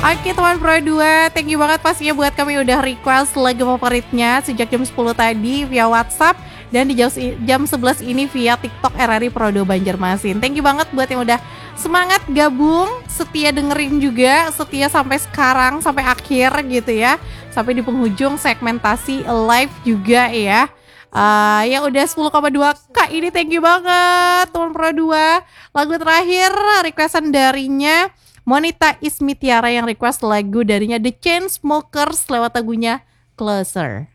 Oke teman Pro 2, thank you banget pastinya buat kami udah request lagu favoritnya sejak jam 10 tadi via WhatsApp dan di jam 11 ini via TikTok RRI Pro 2 Banjarmasin. Thank you banget buat yang udah semangat gabung, setia dengerin juga, setia sampai sekarang, sampai akhir gitu ya. Sampai di penghujung segmentasi live juga ya. Yang udah 10,2K ini thank you banget teman Pro 2. Lagu terakhir requestan darinya Monita Ismitiara yang request lagu darinya The Chainsmokers lewat lagunya Closer.